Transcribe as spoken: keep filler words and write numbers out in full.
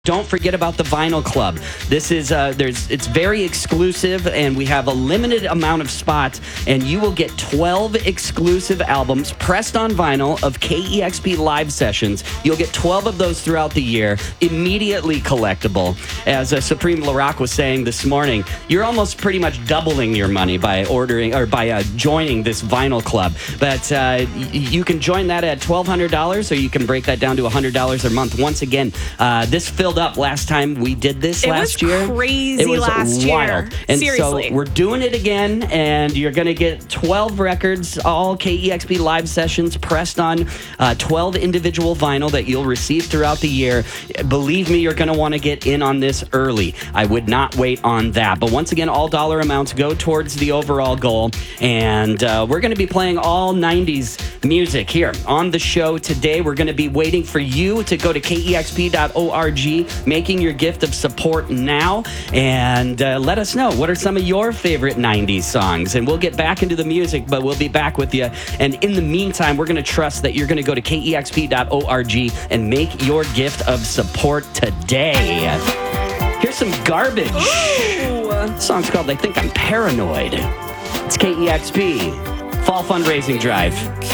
Don't forget about the Vinyl Club. This is uh, there's it's very exclusive, and we have a limited amount of spots, and you will get twelve exclusive albums pressed on vinyl of K E X P live sessions. You'll get twelve of those throughout the year, immediately collectible. As uh, Supreme LaRock was saying this morning, you're almost pretty much doubling your money by ordering or by uh, joining this Vinyl Club. But uh, y- you can join that at twelve hundred dollars, or you can break that down to one hundred dollars a month. Once again, uh, this filled up last time we did this it last was year. Crazy it was last wild. year. And Seriously. so we're doing it again, and you're going to get twelve records, all K E X P live sessions pressed on uh, twelve individual vinyl that you'll receive throughout the year. Believe me, you're going to want to get in on this early. I would not wait on that. But once again, all dollar amounts go towards the overall goal, and uh, we're going to be playing all nineties music here on the show today. We're going to be waiting for you to go to K E X P dot org, making your gift of support now, and uh, let us know what are some of your favorite nineties songs, and we'll get back into the music, but we'll be back with you. And in the meantime, we're going to trust that you're going to go to K E X P dot org and make your gift of support today. Here's some garbage. Ooh. The song's called I Think I'm Paranoid. It's K E X P Fall Fundraising Drive.